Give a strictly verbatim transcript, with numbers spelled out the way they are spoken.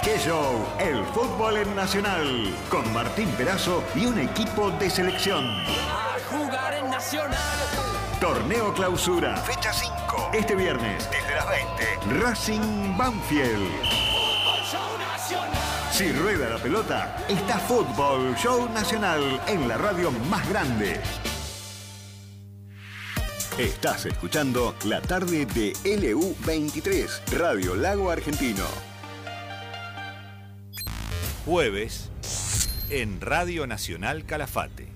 ¡Qué show! El fútbol en Nacional. Con Martín Perazo y un equipo de selección. A jugar en Nacional. Torneo Clausura. Fecha cinco. Este viernes, desde las veinte. Racing Banfield. Fútbol Show Nacional. Si rueda la pelota, está Fútbol Show Nacional en la radio más grande. Estás escuchando la tarde de L U veintitrés, Radio Lago Argentino. Jueves en Radio Nacional Calafate.